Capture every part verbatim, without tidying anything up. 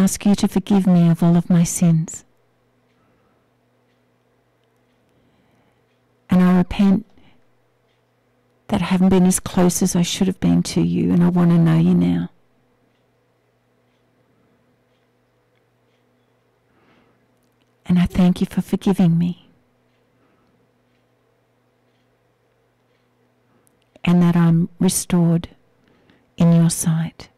ask you to forgive me of all of my sins. And I repent that I haven't been as close as I should have been to you, and I want to know you now. And I thank you for forgiving me. And that I'm restored in your sight.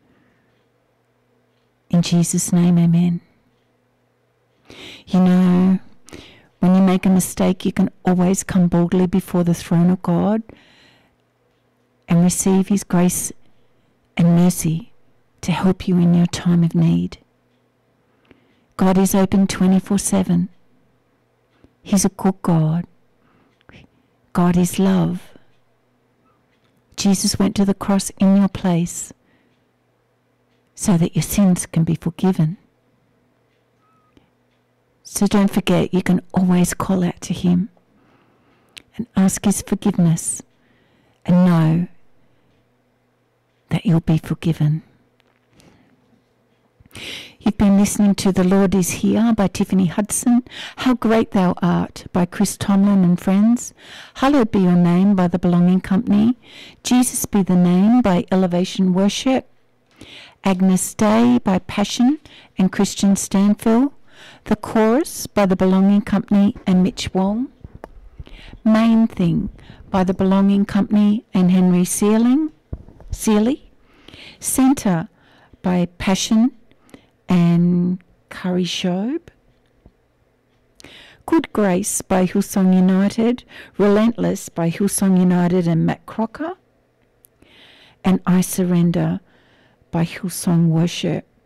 In Jesus' name, amen. You know, when you make a mistake, you can always come boldly before the throne of God and receive his grace and mercy to help you in your time of need. God is open twenty-four seven. He's a good God. God is love. Jesus went to the cross in your place so that your sins can be forgiven. So don't forget, you can always call out to him and ask his forgiveness and know that you'll be forgiven. You've been listening to The Lord Is Here by Tiffany Hudson, How Great Thou Art by Chris Tomlin and Friends, Hallowed Be Your Name by The Belonging Company, Jesus Be the Name by Elevation Worship, Agnes Day by Passion and Christian Stanfill, The Chorus by The Belonging Company and Mitch Wong, Main Thing by The Belonging Company and Henry Sealing, Seeley, Centre by Passion and Curry Shobe, Good Grace by Hillsong United, Relentless by Hillsong United and Matt Crocker, and I Surrender by Hillsong Worship.